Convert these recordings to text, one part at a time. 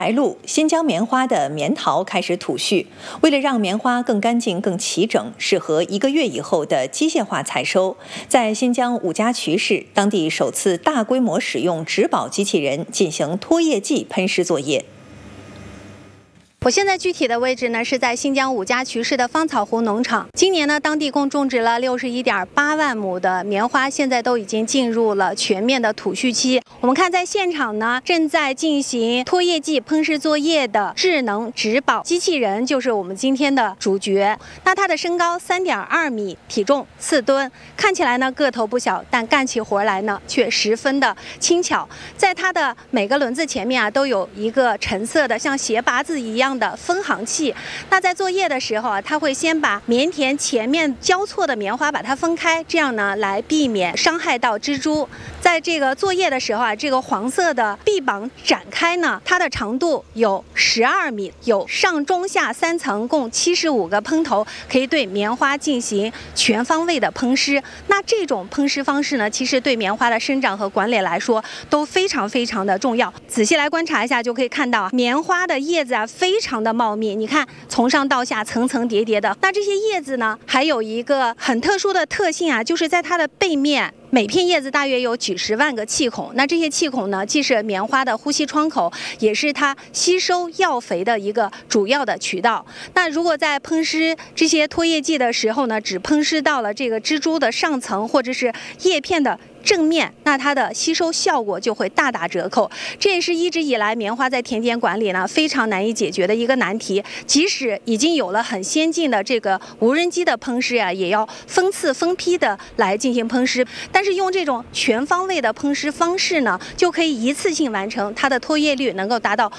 白露，新疆棉花的棉桃开始吐絮。为了让棉花更干净、更齐整，适合1个月以后的机械化采收，在新疆五家渠市，当地首次大规模使用植保机器人进行脱叶剂喷施作业。 我现在具体的位置呢是在新疆五家渠市的芳草湖农场。今年呢，当地共种植了61.8万亩的棉花，现在都已经进入了全面的吐絮期。我们看在现场呢，正在进行脱叶剂喷施作业的智能植保机器人就是我们今天的主角。那它的身高3.2米，体重4吨，看起来呢个头不小，但干起活来呢却十分的轻巧。在它的每个轮子前面啊，都有一个橙色的像鞋拔子一样的分行器。那在作业的时候啊，它会先把棉田前面交错的棉花把它分开，这样呢来避免伤害到蜘蛛。在这个作业的时候啊，这个黄色的臂膀展开呢，它的长度有12米，有上中下3层，共75个喷头，可以对棉花进行全方位的喷施。那这种喷施方式呢，其实对棉花的生长和管理来说都非常的重要。仔细来观察一下就可以看到，棉花的叶子啊非常的茂密，你看从上到下层层叠叠的。那这些叶子呢，还有一个很特殊的特性啊，就是在它的背面。每片叶子大约有几十万个气孔，那这些气孔呢，既是棉花的呼吸窗口，也是它吸收药肥的一个主要的渠道。那如果在喷施这些脱叶剂的时候呢，只喷施到了这个蜘蛛的上层或者是叶片的正面，那它的吸收效果就会大打折扣。这也是一直以来棉花在田间管理呢非常难以解决的一个难题。即使已经有了很先进的这个无人机的喷施啊，也要分次分批的来进行喷施。但是用这种全方位的喷施方式呢，就可以一次性完成，它的脱叶率能够达到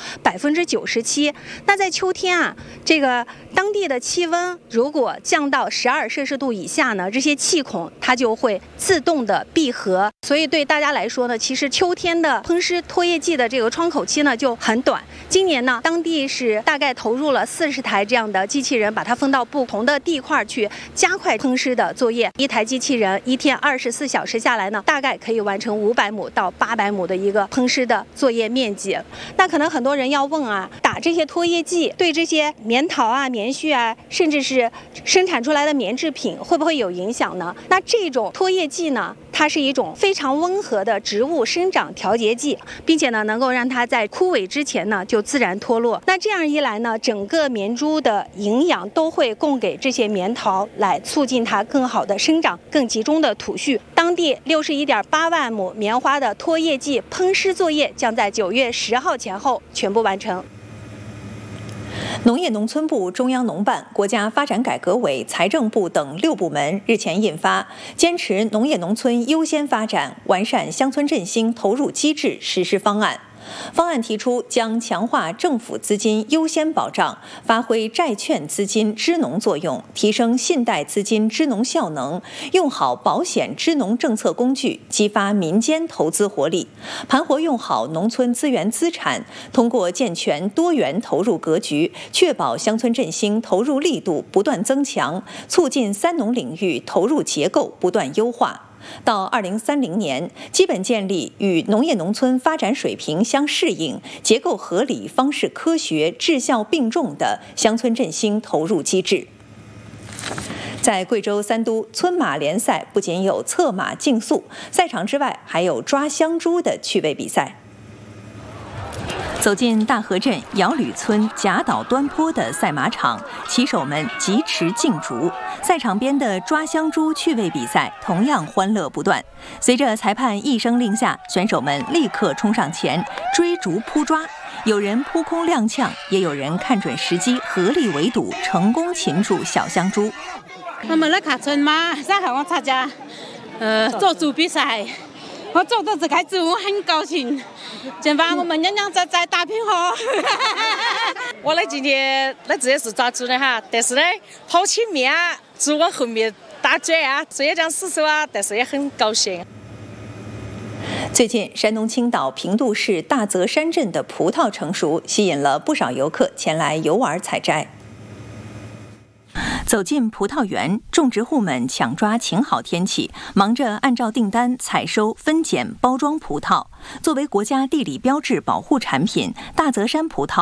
97%。那在秋天啊，这个当地的气温如果降到12摄氏度以下呢，这些气孔它就会自动的闭合。所以对大家来说呢，其实秋天的喷施脱叶剂的这个窗口期呢就很短。今年呢，当地是大概投入了40台这样的机器人，把它分到不同的地块去加快喷施的作业。一台机器人1天24小时下来呢，大概可以完成500亩到800亩的一个喷施的作业面积。那可能很多人要问啊，打这些脱叶剂对这些棉桃啊、棉絮啊，甚至是生产出来的棉制品会不会有影响呢？那这种脱叶剂呢，它是一种非常温和的植物生长调节剂，并且呢能够让它在枯萎之前呢就自然脱落。那这样一来呢，整个棉株的营养都会供给这些棉桃，来促进它更好的生长、更集中的吐絮。当地61.8万亩棉花的脱叶剂喷施作业将在9月10号前后全部完成。 农业农村部、中央农办、国家发展改革委、财政部等6部门日前印发坚持农业农村优先发展，完善乡村振兴投入机制实施方案。方案提出，将强化政府资金优先保障，发挥债券资金支农作用，提升信贷资金支农效能，用好保险支农政策工具，激发民间投资活力，盘活用好农村资源资产，通过健全多元投入格局，确保乡村振兴投入力度不断增强，促进3农领域投入结构不断优化。到2030年，基本建立与农业农村发展水平相适应、结构合理、方式科学、质效并重的乡村振兴投入机制。在贵州三都，村马联赛不仅有策马竞速，赛场之外还有抓香猪的趣味比赛。走进大河镇姚吕村贾岛端坡的赛马场，骑手们疾驰竞逐，赛场边的抓香猪趣味比赛同样欢乐不断。随着裁判一声令下，选手们立刻冲上前追逐扑抓，有人扑空踉跄，也有人看准时机合力围堵，成功擒住小香猪。 我们来看村马，上海我参加做猪比赛。我做到这个子，我很高兴。今晚我们娘娘在打拼哈。 我呢今天那这也是抓猪的哈，但是呢跑前面啊，猪往后面打转啊，虽然讲死守啊，但是也很高兴。 最近，山东青岛平度市大泽山镇的葡萄成熟，吸引了不少游客前来游玩采摘。 走进葡萄园，种植户们抢抓晴好天气，忙着按照订单采收、分拣、包装葡萄。作为国家地理标志保护产品，大泽山葡萄